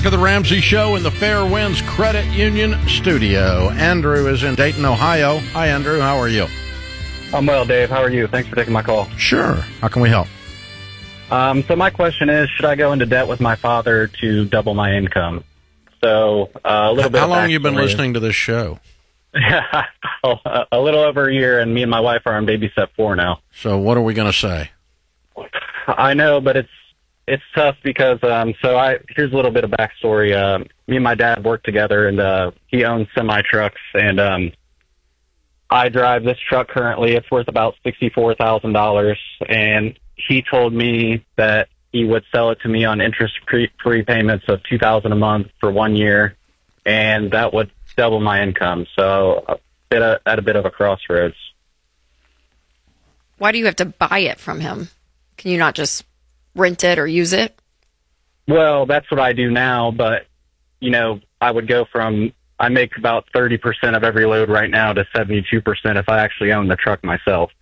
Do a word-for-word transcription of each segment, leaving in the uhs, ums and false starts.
To the Ramsey Show in the Fair Winds Credit Union studio. Andrew is in Dayton, Ohio. Hi, Andrew. How are you? I'm well, Dave. How are you? Thanks for taking my call. Sure. How can we help? Um, so my question is, should I go into debt with my father to double my income? So uh, a little bit. How of long have you been backstory. listening to this show? Yeah, a little over a year, and me and my wife are on baby step four now. So what are we going to say? I know, but it's it's tough because um, so I here's a little bit of backstory. Uh, me and my dad work together, and uh, he owns semi trucks, and um, I drive this truck currently. It's worth about sixty-four thousand dollars, and he told me that he would sell it to me on interest-free payments of two thousand dollars a month for one year, and that would double my income. So a bit of, at a bit of a crossroads. Why do you have to buy it from him? Can you not just rent it or use it? Well, that's what I do now, but, you know, I would go from, I make about thirty percent of every load right now to seventy-two percent if I actually own the truck myself.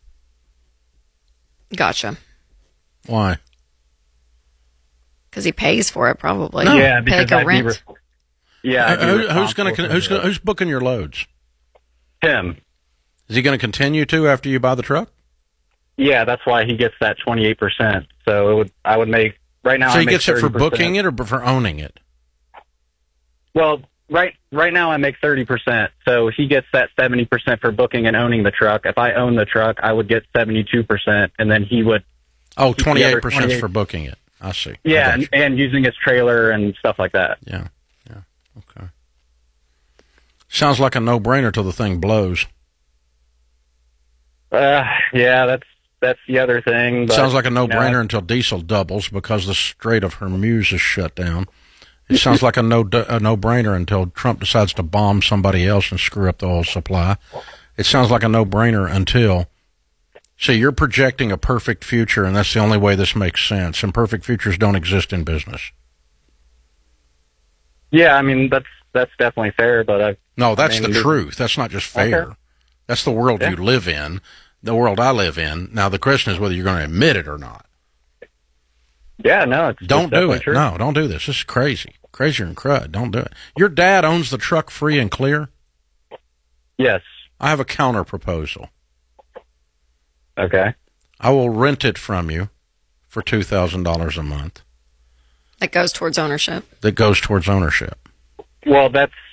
Gotcha. Why? Because he pays for it, probably. No. Yeah, Pay because like a I'd be rent. re- yeah, I'd be Who, who's going responsible to who's for gonna, who's booking your loads? him. Is he going to continue to after you buy the truck? Yeah, that's why he gets that twenty-eight percent. So it would, I would make, right now So I he make gets it for thirty percent. booking it or for owning it? Well, right right now I make thirty percent. So he gets that seventy percent for booking and owning the truck. If I own the truck, I would get sevenenty-two percent, and then he would... Oh, keep the twenty-eight other percent twenty-eight for booking it. I see. I Yeah, got and, you. and using his trailer and stuff like that. Yeah, yeah, okay. Sounds like a no-brainer till the thing blows. Uh, yeah, that's that's the other thing. But, Sounds like a you know, no-brainer until diesel doubles because the Strait of Hormuz is shut down. It sounds like a no a no-brainer until Trump decides to bomb somebody else and screw up the oil supply. It sounds like a no-brainer until... So you're projecting a perfect future, and that's the only way this makes sense. And perfect futures don't exist in business. Yeah, I mean, that's that's definitely fair, but I... No, that's I mean, the truth. That's not just fair. Okay. That's the world Yeah. you live in, the world I live in. Now, the question is whether you're going to admit it or not. Yeah, no, it's Don't it's do definitely it. true. No, don't do this. This is crazy. Crazier than crud. Don't do it. Your dad owns the truck free and clear? Yes. I have a counter proposal. Okay. I will rent it from you for two thousand dollars a month. That goes towards ownership. That goes towards ownership. Well, that's